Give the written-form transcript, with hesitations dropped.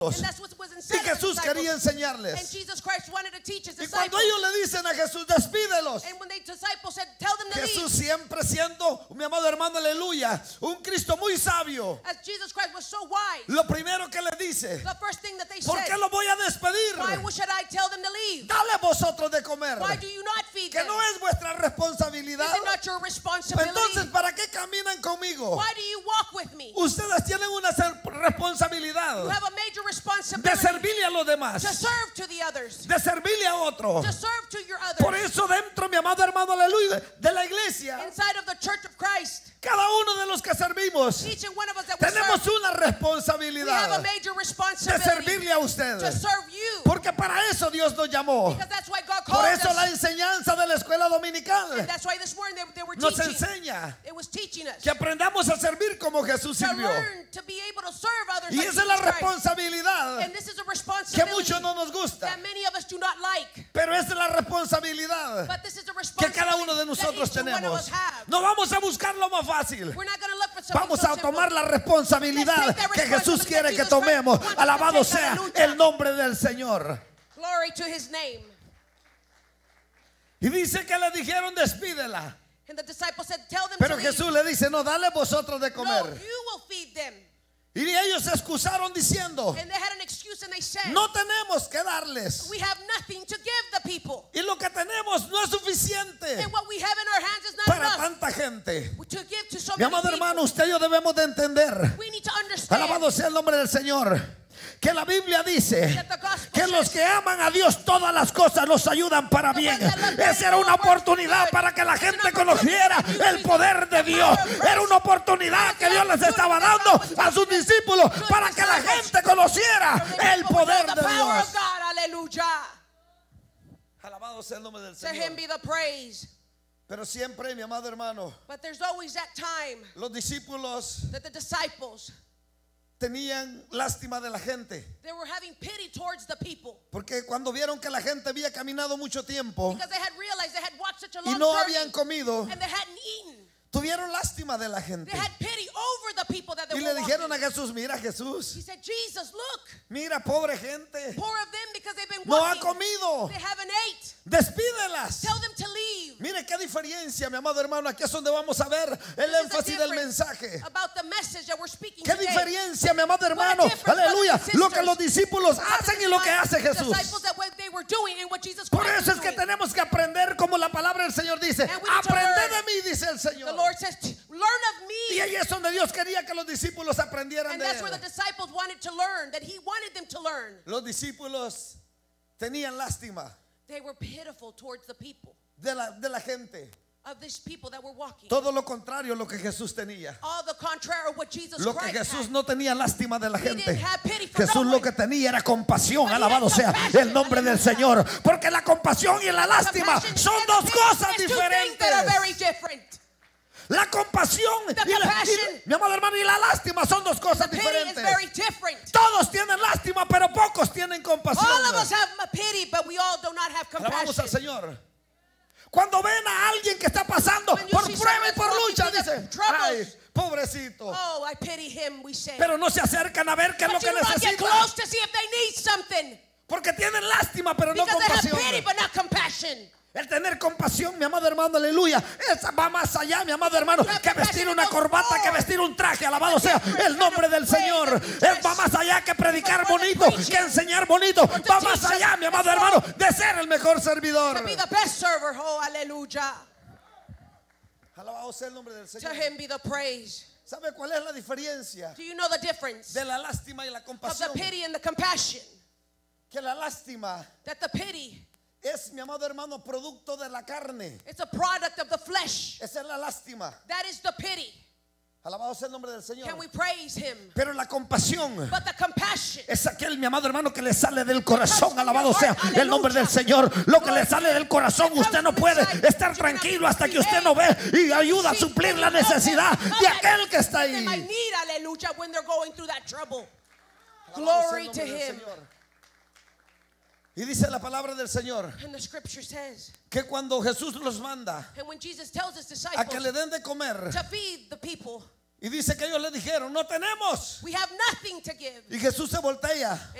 And that's what was inside Y Jesús of the quería disciples. enseñarles. And Jesus Christ wanted to teach his Y cuando disciples. ellos le dicen a Jesús, despídelos, And when the disciples said, tell them to Jesús leave. siempre siendo, mi amado hermano, aleluya, un Cristo muy sabio, As Jesus Christ was so wise, lo primero que le dice, the first thing that they ¿por said, qué lo voy a why despedir? should I tell them to leave? Dale vosotros de comer, Why do you not feed que them? no es vuestra responsabilidad. Is it not your responsibility? Entonces, ¿para qué caminan conmigo? Why do you walk with me? Ustedes tienen una responsabilidad You have a major de responsibility servirle a los to demás, serve to the others, de servirle a otro. to serve to your Por others. eso dentro, mi amado hermano, aleluya, de la iglesia, Inside of the church of Christ, cada uno de los que servimos each and one of us that we tenemos serve, una we have a responsabilidad major de responsibility servirle a usted, to serve you. porque para eso Dios nos llamó. Because that's why God Por called eso la us. enseñanza de la escuela dominical And that's why this morning they were nos teaching. enseña It was teaching us que aprendamos a servir como Jesús to sirvió. learn to be able to serve others Y like esa es la Jesus Christ. responsabilidad And this is a que responsibility muchos no nos gusta, that many of us do not like. pero esa es la responsabilidad But this is a que cada uno de responsibility that nosotros each and one of tenemos. us have. No vamos a buscar lo más fácil. We're not going to look for something Vamos so a simple. tomar la responsabilidad que Jesús quiere que tomemos. Alabado sea el nombre del Señor. Glory to his name. Y dice que le dijeron, despídela. And the disciples said, tell them Pero to leave. Jesús le dice, no, dale vosotros de No, comer. you will feed them. Y ellos se excusaron diciendo, And they had an excuse and they said, no tenemos que darles. we have nothing to give the people. Y lo que tenemos no es suficiente And what we have in our hands is not para enough tanta gente. to give to so Mi many amado people. hermano, usted y yo debemos de entender, We need to understand alabado sea el nombre del Señor, que la Biblia dice que los que aman a Dios todas las cosas los ayudan para bien. Esa era una oportunidad para que la gente conociera el poder de Dios. Era una oportunidad que Dios les estaba dando a sus discípulos para que la gente conociera el poder de the power Dios. of God. Hallelujah. Alabado sea el nombre del To him Señor. be the praise. Pero siempre, mi amado hermano, But there's always that time los discípulos that the disciples, tenían lástima de la gente. they were having pity towards the people. Porque cuando vieron que la gente había caminado mucho tiempo Because they had realized they had walked such a y long no journey habían comido, and they hadn't eaten. tuvieron lástima de la gente. They had pity over the people that they Y were le dijeron walking. a Jesús, mira Jesús, He said, Jesus, look, mira pobre gente, poor of them because they've been no ha walking. comido, They haven't ate. despídelas. Tell them to leave. Mire qué diferencia, mi amado hermano, aquí es donde vamos a ver el This is the énfasis del difference mensaje. about the message that we're speaking Qué today. diferencia, mi amado hermano, What a difference, aleluya, brothers and lo que sisters. los discípulos hacen y lo que hace Jesús. Disciples that what they were doing and what Jesus Por Christ eso was es que doing. tenemos que aprender como la palabra del Señor dice, And we need to aprende learn. de mí, dice el The Señor. Lord says, learn of Y me. ahí es donde Dios quería que los discípulos aprendieran And de that's where the él. disciples wanted to learn, that he wanted them to learn. Los discípulos tenían lástima They were pitiful towards the people, de la gente. of these people that were walking. Todo lo contrario a lo que Jesús tenía. All the contrary of what Jesus Lo que Christ Jesús had. no tenía lástima de la He gente. didn't have pity for Jesús no lo one. que tenía era compasión. But he Alabado had sea compassion. el nombre del Hallelujah. Señor. Porque la compasión y la lástima Compassion son and dos pity cosas is two things that are very diferentes. different. La compasión The y compassion. mi amado hermano, y la lástima son dos cosas The pity is diferentes. very different. Todos tienen lástima, pero pocos tienen compasión. All of us have a pity, but we all do not have Alabamos al compassion. Señor. Cuando ven a alguien que está pasando When you por see prueba y someone por walking lucha, through the dicen, troubles. ay, pobrecito. Oh, I pity him, we say. Pero no se acercan a ver qué es lo But que you do not get necesitan. close to see if they need something. Porque tienen lástima, pero no Because they have compasión. pity, but not compassion. El tener compasión, mi amado hermano, aleluya, esa va más allá, mi amado hermano, que vestir una corbata, que vestir un traje. Alabado sea el nombre del Señor. Va más allá que predicar bonito, que enseñar bonito. Va más allá, mi amado hermano, de ser el mejor servidor. To be the best server. Oh, hallelujah. Alabado sea el nombre del To Señor. him be the praise. ¿Sabe cuál es la diferencia Do you know the difference de la lástima y la of the compasión? pity and the compassion? Que la lástima That the pity, es, mi amado hermano, producto de la carne. it's a product of the flesh. Esa es la lástima. That is the pity. Alabado sea el nombre del Señor. Can we praise him? Pero la compasión But the compassion, es aquel, mi amado hermano, que le sale del corazón. Alabado sea el nombre del Señor. Lo que le sale del corazón, usted no puede estar tranquilo hasta que usted no ve y ayuda a suplir la necesidad de aquel que está they might ahí. need, hallelujah, when they're going through that trouble. Alabado sea Glory el to nombre del him. Señor. Y dice la palabra del Señor And the scripture says, que cuando Jesús los manda and when Jesus tells his a que le disciples den de comer, to feed the people, Y dice que ellos le dijeron, no tenemos. We have nothing to give. Y Jesús se voltea